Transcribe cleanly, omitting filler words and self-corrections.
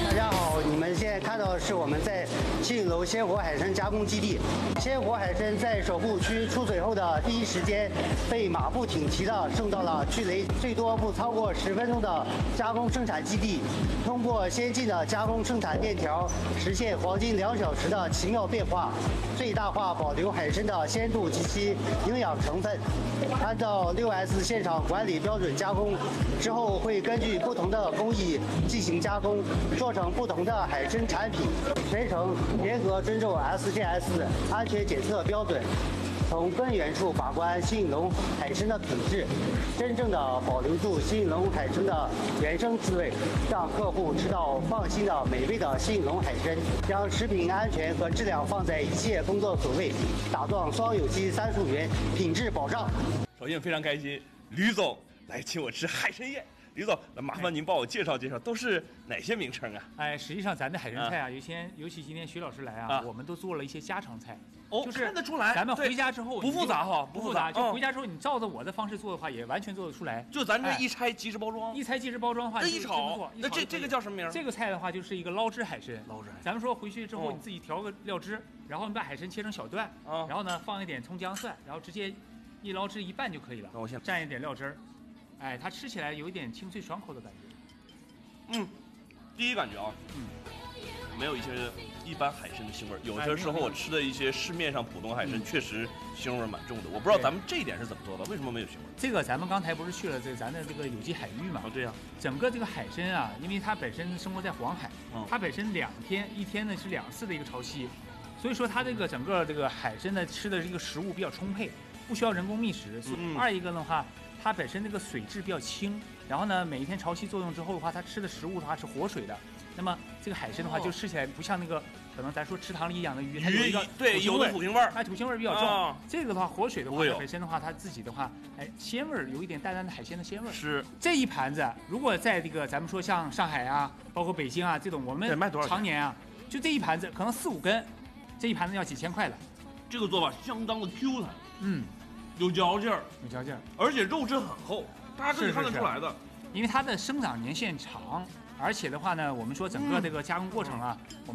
大家好，你们现在看到的是我们在新影楼鲜活海参加工基地。鲜活海参在守护区出水后的第一时间，被马不停蹄地送到了距离最多不超过10分钟的加工生产基地，通过先进的加工生产链条，实现黄金2小时的奇妙变化，最大化保留海参的鲜度及其营养成分。按照6S 现场管理标准加工之后，会根据不同的工艺进行加工，做成不同的海参产品，全程严格遵守 SGS 安全检测标准，从根源处把关新影龙海参的品质，真正的保留住新影龙海参的原生滋味，让客户吃到放心的美味的新影龙海参，将食品安全和质量放在一切工作首位，打造双有机3溯源，品质保障。 首先非常开心，吕总来请我吃海参宴。吕总，那麻烦您帮我介绍介绍，都是哪些名称啊？ 哎，实际上咱的海参菜啊，尤其今天徐老师来啊，我们都做了一些家常菜。 哦， 就是看得出来。 咱们回家之后不复杂哈， 不复杂。就回家之后，你照着我的方式做的话，也完全做得出来。 就咱这一拆即时包装， 一拆即时包装的话， 这一炒，那这个叫什么名？ 这个菜的话就是一个捞汁海参。 捞汁海参， 咱们说回去之后，你自己调个料汁，然后你把海参切成小段，然后呢放一点葱姜蒜，然后直接一捞汁一拌就可以了。 那我先蘸一点料汁儿。哎，它吃起来有一点清脆爽口的感觉。第一感觉啊，没有一些一般海参的腥味儿。有些时候我吃的一些市面上普通海参，确实腥味蛮重的。我不知道咱们这一点是怎么做的，为什么没有腥味？ 这个咱们刚才不是去了咱的这个有机海域嘛？ 哦，对呀。 整个这个海参啊，因为它本身生活在黄海，它本身一天呢是2次的一个潮汐，所以说它这个整个这个海参呢吃的这个食物比较充沛，不需要人工觅食。二一个的话，它本身这个水质比较清，然后呢，每一天潮汐作用之后的话，它吃的食物的话是活水的。那么这个海参的话，就吃起来不像那个可能咱说池塘里养的鱼，它有一个对有的土腥味儿， 它土腥味儿比较重。这个的话，活水的话，本身的话，它自己的话，哎，鲜味儿有一点淡淡的海鲜的鲜味儿。 是这一盘子，如果在这个咱们说像上海啊，包括北京啊这种，我们常年啊，就这一盘子可能4、5根，这一盘子要几千块了。 这个做法相当的 Q 弹，有嚼劲儿，而且肉质很厚，大家可以看得出来的。 因为它的生长年限长，而且的话呢，我们说整个这个加工过程啊，